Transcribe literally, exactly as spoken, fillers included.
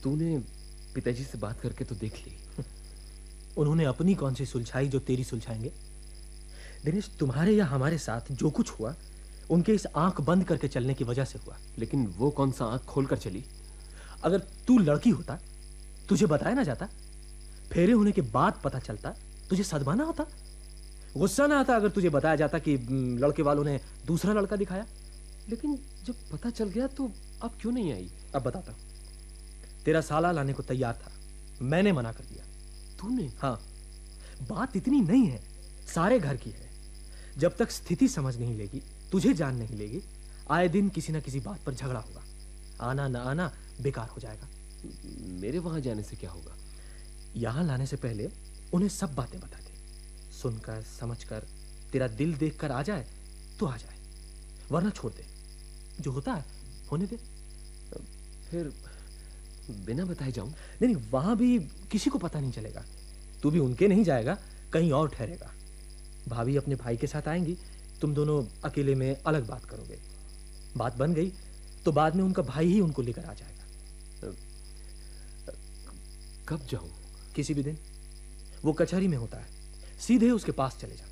तूने पिताजी से बात करके तो देख ली। उन्होंने अपनी कौन सी सुलझाई जो तेरी सुलझाएंगे? दिनेश, तुम्हारे या हमारे साथ जो कुछ हुआ उनके इस आंख बंद करके चलने की वजह से हुआ। लेकिन वो कौन सा आंख खोलकर चली? अगर तू लड़की होता, तुझे बताया ना जाता? फेरे होने के बाद पता चलता, तुझे सदमा ना होता? गुस्सा ना आता अगर तुझे बताया जाता कि लड़के वालों ने दूसरा लड़का दिखाया? लेकिन जब पता चल गया तो अब क्यों नहीं आई? अब बताता हूं। तेरा साला लाने को तैयार था, मैंने मना कर दिया। तूने? हाँ, बात इतनी नहीं है, सारे घर की है। जब तक स्थिति समझ नहीं लेगी, तुझे जान नहीं लेगी, आए दिन किसी ना किसी बात पर झगड़ा होगा। आना ना आना बेकार हो जाएगा। मेरे वहां जाने से क्या होगा? यहां लाने से पहले उन्हें सब बातें बता दे। सुनकर समझकर तेरा दिल देखकर आ जाए तो आ जाए, वरना छोड़ दे। जो होता है होने दे। फिर बिना बताए जाऊं? नहीं नहीं, वहां भी किसी को पता नहीं चलेगा। तू भी उनके नहीं जाएगा, कहीं और ठहरेगा। भाभी अपने भाई के साथ आएंगी, तुम दोनों अकेले में अलग बात करोगे। बात बन गई तो बाद में उनका भाई ही उनको लेकर आ जाएगा। कब जाऊं? किसी भी दिन। वो कचहरी में होता है, सीधे उसके पास चले जा।